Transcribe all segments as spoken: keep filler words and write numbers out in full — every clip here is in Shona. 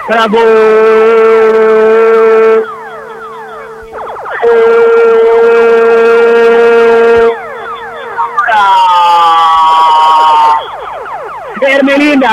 Bravo! Ermelinda!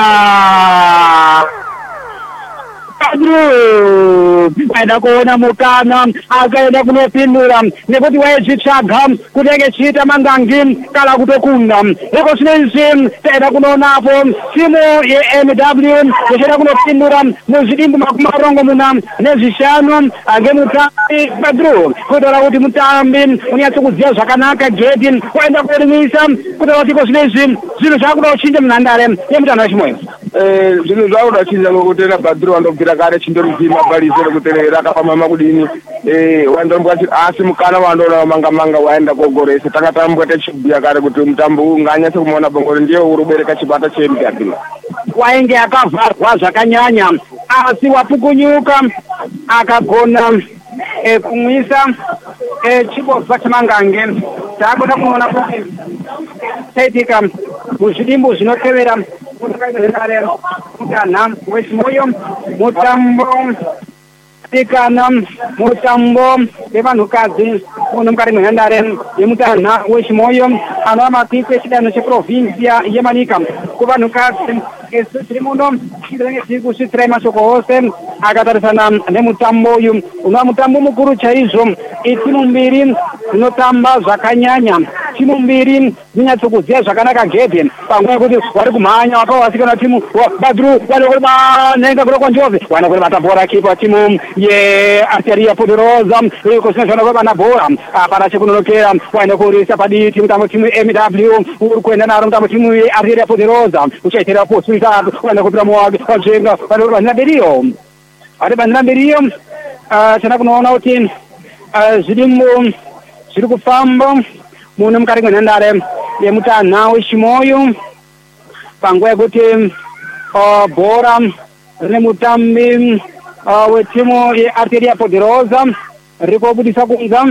Pedro! Aida kuona mukana akaenda kunopindura nekuti waizvitsvaga kuti angechita mangangi kana kutokunda iko zvinezvi taida kunoonapo timu yeM W ichida kunopindura muzvidimbu makumi marongomuna nezvishanu ngemutambi Pedro kutaura kuti mutambi unyatsokuziva zvakanaka Gedi waenda kurimisa kutaura kuti iko zvinezvi zvinhu zvakuda kuchinja munhandare yemutanho wechimoyo. Zvinhu zvakuda kuchinja ngokutera Pedro wandobvira kare chindoruzima bhalize rekuterera akafamba kudini wandombwa asi mukana wandoona manga manga waenda kogorese takatambwa techibhuya kare kuti mutambo uyu nganyatse kumuona bongoro ndiye uri kubereka chibata chedu kabila wainge akavharwa zvakanyanya asi wapukunyuka akagona kumwisa chibova chemangange taakuda kuona kuti taitika muzvidimbu zvinotevera mutanha wechimoyo mutambo tikana mutambo wevanhukadzi uno mukati mwenhandare yemutanha wechimoyo anova makwikwi echidanho cheprovinsia yemanika kuvanhukadzi isu tiri muno tinenge tiri kusvitsira mashoko ose akatarisana nemutambo uyu unova mutambo mukuru chaizvo itimu mbiri dzinotamba zvakanyanya timu mbiri dzinyatsokuziva zvakanaka Gedi pamwe yekuti vari kumhanya wakawasikana timu Badru vari kuri banhenga kuda kwanjove wana kuri batabhora kipa timu yeArteria Poderosa iko zvinozvana kwevana bhora apana chekunonokera waenda kurisa paditi mutambo timu yeM W uri kuenda naro mutambo timu yeArteria Poderosa uchaitira postu itatu waenda kupira muwake wazvenga vari kuri bandira mberiyo vari bandira mberiyo tinoda kunoona kuti zvidimbu zviri kufamba muno mukati mwenhandare yemutanha wechimoyo panguva yekuti bhora rine mutambi wetimu yeArteria Poderosa riri kubudisa kunza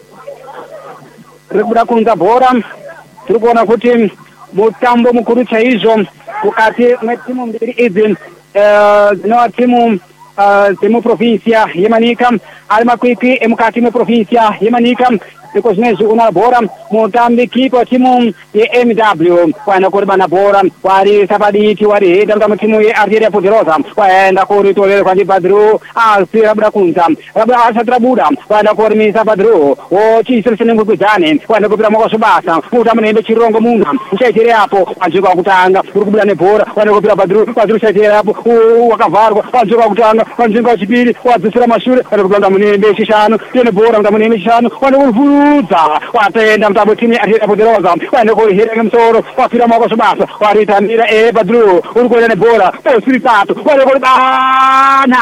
riri kubuda kunza bhora tiri kuona kuti mutambo mukuru chaizvo mukati mwetimu mbiri idzi dzinova timu dzemuprovinsia yemanika ari makwikwi emukati mweprovinsia yemanika iko zvinezvi una bhora mutambi kipa timu yeM W waenda kuri bana bhora warisa paditi wari heda mutambo timu yeArteria Poderosa waenda kuri torerwa ndiBadru asi rabuda kunza rabuda asati rabuda waenda kurimisa Badru wochiisira chenengwekwidzane waenda kupira mwakazvobasa mutambo neimbe chirongo muna uchaitire apo wanzvika wakutanga uri kubuda nebhora waenda kupira Badru Badru uchaitire apo wakavharwa wanzvika wakutanga wanzvika wachipiri wadzisira mashure waenda kupira mutambo neimbe chishanu tiene bhora mutambo neimbe chishanu waenda kurivhudza watenda mutambo timu yeArteria Poderosa waenda kuhira ngemusoro wapfira mwako zvobasa waritanira eBadru uri kuenda nebhora postu ritatu waenda kuribana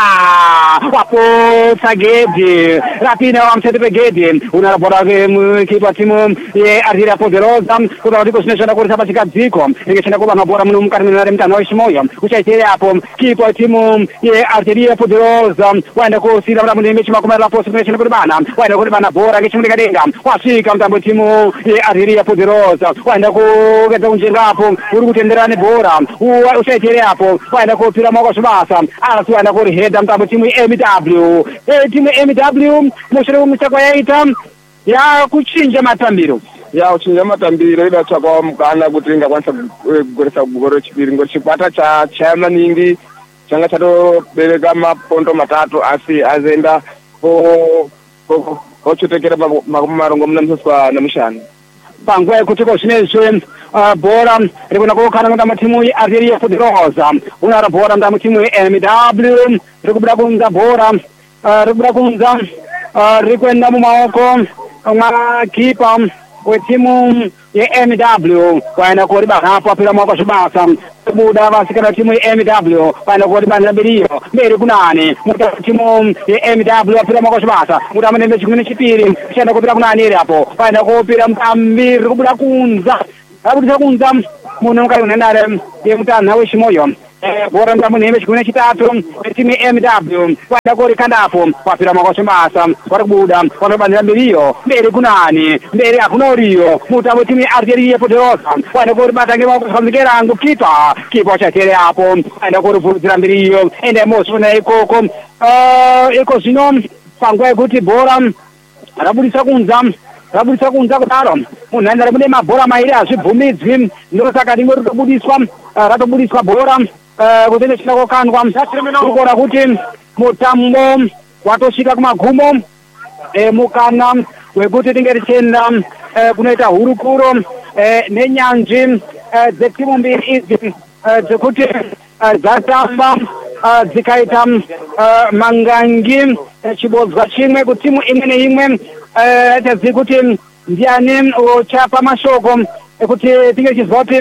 wapotsa Gedi rapina wamusete pegedi una bhora kipa timu yeArteria Poderosa kuda kuti kozvinezvana kurisa pachigadziko ringe chenda kubana bhora muno mukati mwenhandare mutanha wechimoyo uchaitire apo kipa timu yeArteria Poderosa waenda kusira mutambo neimbe chimakumarira postu kune chenda kuribana waenda kuribana bhora ngechimurika denga wasvika mutambo timu yeArteria Poderosa waenda kuedza kunjengapo uri kutenderana nebhora uchaitire apo waenda kupfira mwako zvobasa asi waenda kurihedha mutambo timu yeM W timu yeM W mushure kwemutsako yaita yakuchinja matambiro ya uchinja matambiro ida tsvakwa mukana kuti ingakwanisa kugoresa goro chipiri ngoti chikwata chachaya maningi changa chatobereka mapondo matatu asi azoenda ochotekera makumi marongomuna musoswa nemushanu panguva yekuti kozvinezvi bhora rikuna kukana mutambo timu yeArteria Poderosa unara bhora mutambo timu yeM W riri kubuda kunza bhora riri kubuda kunza riri kuenda mumaoko mwakipa wetimu yeM W waenda kuribanapo apira mwako zvobasa buda vasikana timu yeM W vaenda kuribana mberiyo mberi kunani mutambo timu yeM W apira mwako zvobasa mutambo nembe chimwe chipiri chienda kupira kunani iri apo vaenda kupira mutambi riri kubuda kunza rabudisa kunza muno mukati mwenhandare yemutanha wechimoyo bora ndamunheme chigune chitatu timu M W waenda kuri kandapo wapira makoshe masa wari kubuda wanobandira mberiyo mberi kunani mberi hakuna uriyo mutambo timu artilleria poderosa waenda kuri batange makusamikerangu kipa kipa wachatere hapo waenda kuri pfurudzira mberiyo ende mosuna ikoko iko zvino panguva yekuti bhora rabudisa kunza rabudisa kunza kudaro munhandare mune mabhora mairi hazvibvumidzwi ndosaka rimwe ritobudiswa ratobudiswa bhora kuti nechida kokandwa kurikuona kuti mutambo watosvika kumagumo mukana wekuti tinge tichienda kunoita hurukuro nenyanzvi dzetimu mbiri idzi dzekuti dzatamba dzikaita mangangi chibodzwa chimwe kutimu imwe neimwe tazivi kuti ndiani uchapa mashoko ekuti tinge tichiziva kuti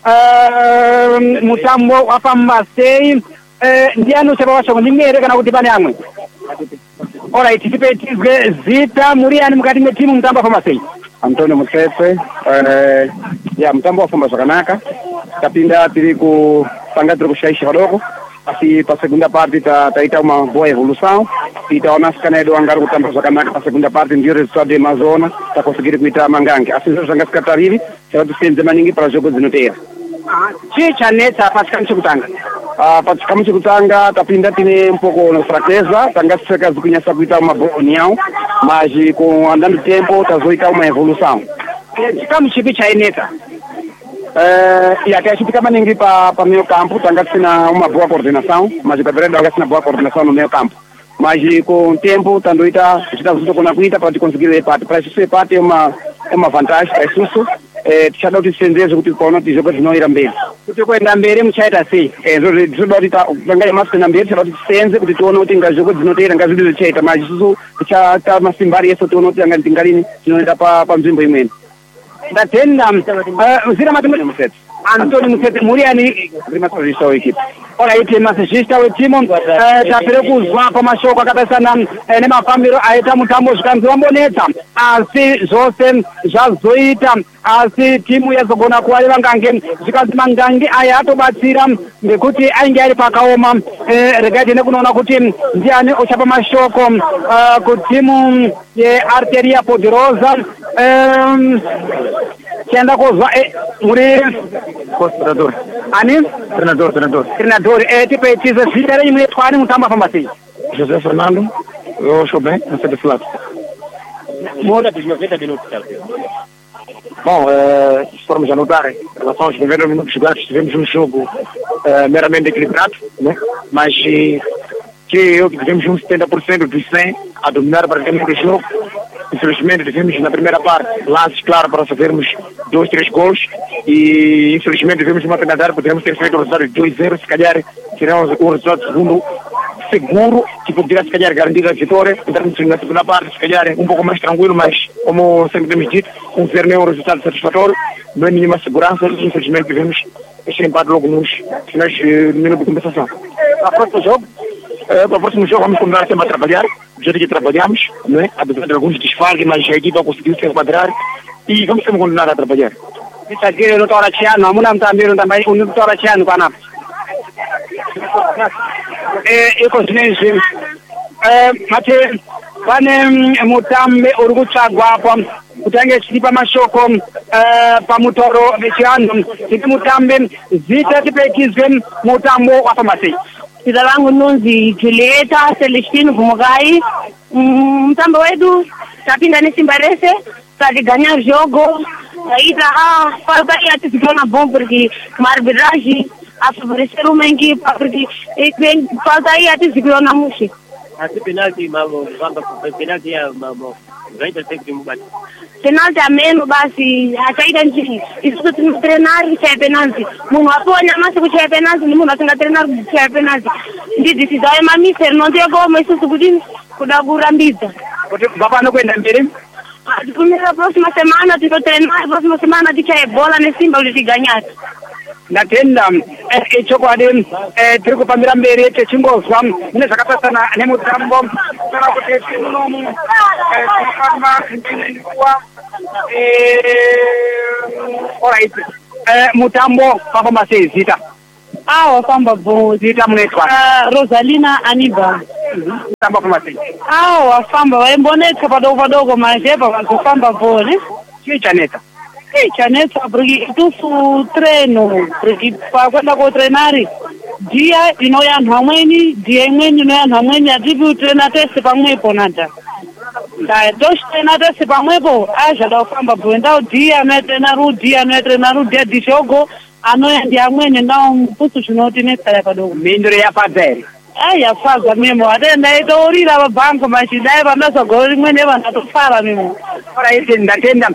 mutambo wafamba sei ndiani uchapa mashoko ndimwe here kana kuti pane amwe alright tipe tizwe zita muri ani mukati metimu mutambo wafamba sei Antonio Mutsepe eh ya mutambo wafamba zvakanaka tapinda tiri kupanga tiri kushaisha kadoko asi pa segunda parte ta taita uma boa evolução e taona sikana edu angari kutamba zvakanaka pa segunda parte ndio resultado emazona takonseguir kuita mangange asi zviro zvanga sikatariri saka tisenze maningi para jogo dzinotera chii chanetsa pa chikamu chekutanga ah pa chikamu chekutanga tapinda tine un pouco na fraqueza tanga seka zikunyasa kuita uma boa união mas com andando tempo tazoita uma evolução chikamu chipi chainetsa Eh, e até a gente fica maningi para para meio campo, tanga sina uma boa coordenação, mas o verdade é que sina boa coordenação no meio campo. Mas com o tempo, tanto ita, a gente está junto com a cuita para conseguir o empate. Para isso o empate é uma é uma vantagem para isso. Eh, já deu de estender o que kono de jogadores não irão bem. Kuti kuenda mberi muchaita sei? Eh, zo zo dori ta vanga mais na mberi, já deu de estender kuti tuone kuti nga jogadores não terem ngazo de cheita, mas isso já tá mais simbari isso tuone kuti anga tingarini, não dá para para mzimbo imene. ndatenda mzira matimuri Mutsepe Antoni Mutsepe muri ani rimasozista wekipe alright masizhista wetimu tapere kuzwa pamashoko akapesana nemafambiro aita mutambo zvikanzi vambonetsa asi zvose zvazoita asi timu yazogona kuva yevangange zvikanzi mangange aya atobatsira ngekuti ainge ari pakaoma regaiti nekunoona kuti ndiani uchapa mashoko kutimu yearteria poderosa tienda kozwa muri treinador ani treinador treinador treinador eh tipe tize zita renyu muitwa ani mutamba famba sei José Fernando eu estou bem não sei de falar moda de noventa minutos bom eh formos a notar em relação aos noventa minutos jogados tivemos um jogo eh, meramente equilibrado né mas que eu tivemos um setenta por cento dos cem a dominar praticamente o jogo. Infelizmente tivemos na primeira parte lances claros para fazermos dois, três gols e infelizmente tivemos uma penalidade, poderíamos ter feito o resultado de dois a zero, se calhar tiramos o resultado segundo seguro, que poderia se calhar garantir a vitória, entramos na segunda parte, se calhar um pouco mais tranquilo, mas como sempre temos dito, um zero não é um resultado satisfatório, não é nenhuma segurança, infelizmente tivemos este empate logo nos finais de minuto de compensação. a próximo jogo É, para o próximo jogo vamos continuar sempre a trabalhar, do jeito que trabalhamos, não é? Apesar de alguns desfalques, mas a equipa conseguiu se enquadrar e vamos sempre continuar a trabalhar. tisagire unotaura chiano hamuna mutambiro tamba unotaura chiano panapa eh iko zvinezvi eh mate pane mutambe uri kutsvagwa apa kuti ange achipa mashoko pamutauro vechianhu titi mutambe zita tipekizwe mutambo wafamba sei Zita langu nunzi Julieta Celestine Vumugai. Mutambo wetu tapinda nesimba rese taliganya jogo ita ah falta ya tisikona bom porque arbitragem a favorecer uma equipe porque falta ya tisikona mushi Asi penalti mambo kwamba penalti ya mambo zaidi tekni mbali penalti ameno basi akaida nchini isuko treinar cha penalti munhu aponya masi kuchaya penalti ni munhu asinga treinar kuchaya penalti ndi decisão ya mamister non tem como isso kudini kuda kurambidza kuti baba nokuenda mberi Primeira próxima semana tive treinar, próxima semana tichaye bola nesimba kuti ganhar. ndatenda chokwadi tiri kupambira mberi techingozwa mune zvakapesana nemutambo kana kuti tinomu tinofamba nguva alright mutambo wafamba sei zita awa famba bo zita munetwa uh, Rosalina Aniba tamba kumasi awa famba waimbonetsa padogo padogo majepa vakufamba bone chii chaneta ei chanetsa porque itufu treno porque pakwenda kotrenari dia inoya anhu amweni dia imweni inoya anhu amweni atipi utrena tese pamwepo nata dai toshtrena tese pamwepo azvada kufamba bwe ndau dia anoetrena ru dia anoetrena ru dia dishogo anoya ndi amweni ndau mupusu zvinotinetsaya padogo mindiro yafadza here ai yafadza memo ate ndaitourira pabhanko machidai pandazagoro rimwe nevanatofara memo oraiti ndatenda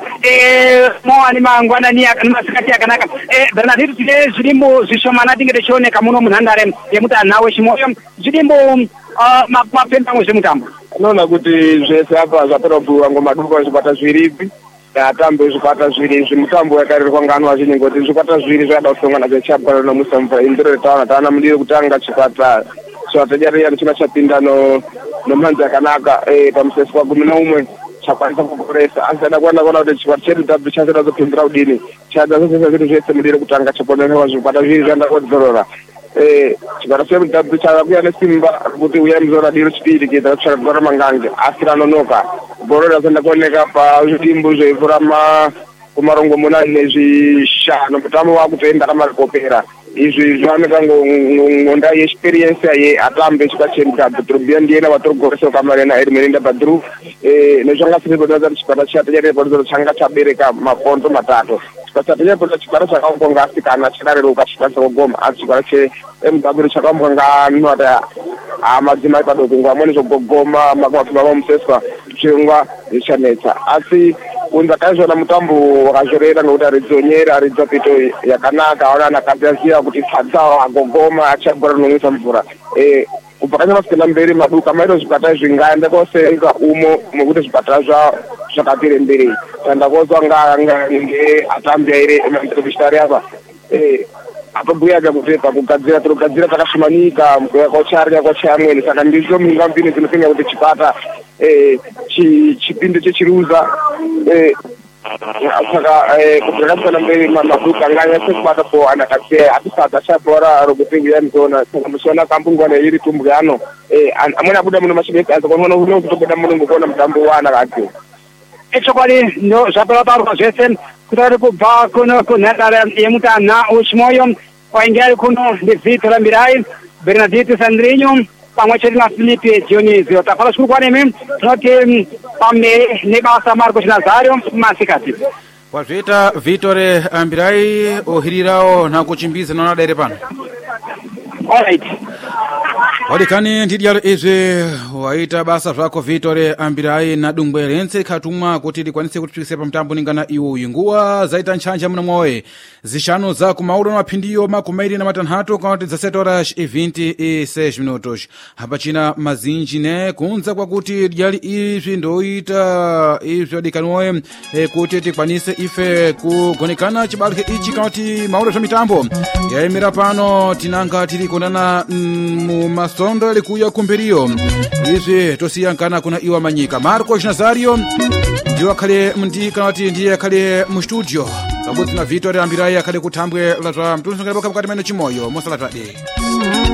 moani mangwanani masikati akanaka bernadito tine zvirimbo zvishomana tinge tichioneka muno munhandare yemuti anhu awe chimoyo zvirimbo mapembango zvemutambo anoona kuti zvese apa zvapera kubhuyiwa ngomaduka zvikwata zviripi atambe zvikwata zviri zvimutambo yakarirwa ngano vazhinji ngoti zvikwata zviri zvakada kuhlongana zvechabhara nomusamvura indiro retaona taana mudiri kutanga chikwata chivatejariya china chapinda nomhanzi yakanaka pamusesi kwagumi naumwe chakwanisa kugoresa asi ada kuwana kuona kuti chikwata chedu tabvi chasada kupindura kudini chada zvese zvinhu zvese mudiri kutanga chaponerewa zvikwata zviri zvaenda kodzorora chikwata chemudhabhi chavakuya nesimba kuti uya muzora diro chipiri kuita kutsvaka gora mangange asi ranonoka goro razoenda kuoneka pazvidimbu zveivhura kumarongomuna nezvishanu mutambo wakutoenda kamarikopera izvi zvinooneka ngonda yeexperience yeatambe chikwata chemudhabhi turubia ndiyena watorogoresa kamarena erimelinda badru nezvangasirizodaza chikwata chatechareporizoro changa chabereka mapondo matatu chikwata chatecharepoza chikwata chakaombwa ngaasikana chikareruka chikwanisa kugoma asi chikwata chemudhabhi chakaombwa ngaanota amadzimai padoko ngwamweni zvogogoma makamapfuma vamuseswa chingwa zichanetsa asi kunza kaizvona mutambo wakazorera nokuti aridzonyera aridza pito yakanaka aona anakadzi aziva kuti sadza agogoma achagora nomwisa mvura kubva kanyamasikenda mberi maduka maito zvikwata zvingaende kosenga umo mokuti zvikwata zvakapire mberi tandakozwa nge atambi aire emantelevishitari apa atobhuyaga kuti pakugadzira tirogadzira takashomanika yakochari yakochayamweni saka ndizo minga mbini dzinofinga kuti chikwata chipinde chechiruza saka kuti rakasiyana mberi maduka nganyase kubata po anakatse atisadza chabhora rokupingira mizona saka musiona kambungwana iri tumbwano amweni abuda muno machibesi asi konoona uno kutobuda muno ngokuona mutambo waanakati echokwadi ndo zvapera parwa zvese kuti ari kubva kuno kunhandare yemutanha uchimoyo wainge ari kuno ndivhito rambirai bernadito sandrinho pamwe chete nafilipe dionisio tafala zvikuru kwanemi tinoti pamberi nebasa marco chinazario masikati wazviita vitore ambirai ohirirawo nakuchimbiza naona daire pano alright wadikani ndidyalo izvi waita basa zvako vitore ambirai na dungwe rense khatumwa kuti likwanise kutipikisa pamutambo ningana iwo nguwa zaita nchanja muno mwowe zishanu za kumaulo na maphindiyo makumairi na matanhatu kwati za sete horas e vinte e seis minutos hapa china mazinji ne kunza kwa kuti dyali izvi ndoita izvi wadikani woye e, kuti tikwanise ife kugonekana chibaluke ichi kwati maulo za mitambo yaimira pano tinanga tiri kondana mu masondo likuya kumberiyo izvi tosiyankana kuna iwa manyika Marco Nazario ndiye akhale mndika wati ndiye akhale mu studio kabudzi na Victor Ambirai akhale kutambwe la zwa mtunso ngaloka mukati meno chimoyo mosalatade